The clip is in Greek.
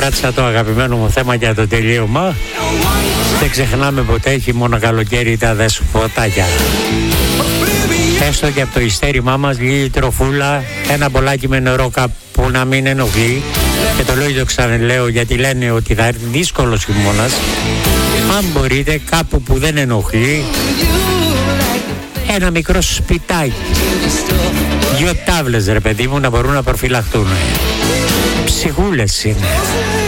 κράτησα το αγαπημένο μου θέμα για το τελείωμα. Δεν ξεχνάμε ποτέ, χειμώνα καλοκαίρι τα δεσποτάκια. Έστω και από το ιστέρημά μας λίγη τροφούλα, ένα μπολάκι με νερό που να μην ενοχλεί. Και το λέω και το ξαναλέω γιατί λένε ότι θα έρθει δύσκολος χειμώνας. Αν μπορείτε κάπου που δεν ενοχλεί, ένα μικρό σπιτάκι, 2 τάβλες ρε παιδί μου, να μπορούν να προφυλαχτούν. Ψυχούλες είναι.